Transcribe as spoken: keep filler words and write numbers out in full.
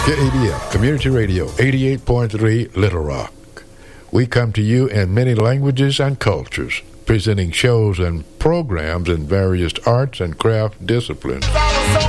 K A B L, Community Radio, eighty-eight point three, Little Rock. We come to you in many languages and cultures, presenting shows and programs in various arts and craft disciplines.